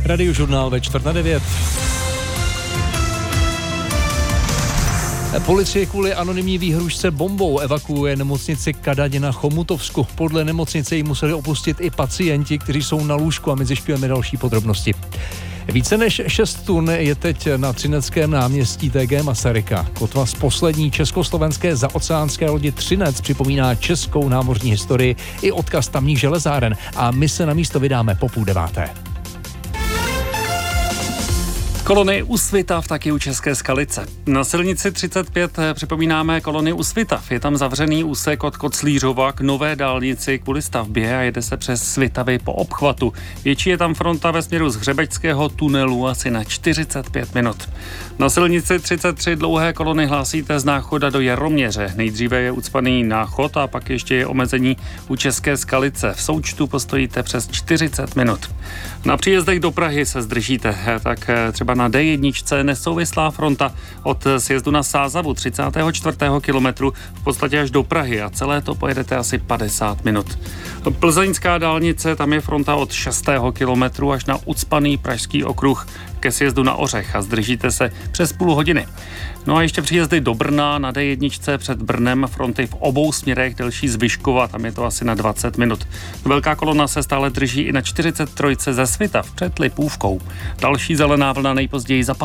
Radiožurnál ve 8:45. Policie kvůli anonymní výhružce bombou evakuuje nemocnici Kadaň na Chomutovsku. Podle nemocnice ji museli opustit i pacienti, kteří jsou na lůžku, a my zjišťujeme další podrobnosti. Více než 6 tun je teď na Třineckém náměstí TG Masaryka. Kotva z poslední československé zaoceánské lodi Třinec připomíná českou námořní historii i odkaz tamních železáren. A my se na místo vydáme po 8:30. Kolony u Svitav, taky u České Skalice. Na silnici 35 připomínáme kolony u Svitav. Je tam zavřený úsek od Koclířova k nové dálnici kvůli stavbě a jede se přes Svitavy po obchvatu. Větší je tam fronta ve směru z Hřebeťského tunelu asi na 45 minut. Na silnici 33 dlouhé kolony hlásíte z Náchoda do Jaroměře. Nejdříve je ucpaný Náchod a pak ještě je omezení u České Skalice. V součtu postojíte přes 40 minut. Na příjezdech do Prahy se zdržíte, tak třeba na D1 nesouvislá fronta od sjezdu na Sázavu 34. kilometru v podstatě až do Prahy a celé to pojedete asi 50 minut. Plzeňská dálnice, tam je fronta od 6. kilometru až na ucpaný Pražský okruh ke sjezdu na Ořech a zdržíte se přes půl hodiny. No a ještě příjezdy do Brna na D1 před Brnem fronty v obou směrech delší z Vyškova, tam je to asi na 20 minut. Velká kolona se stále drží i na 43 ze Svitav před Lipůvkou. Další zelená vlna nejpozději za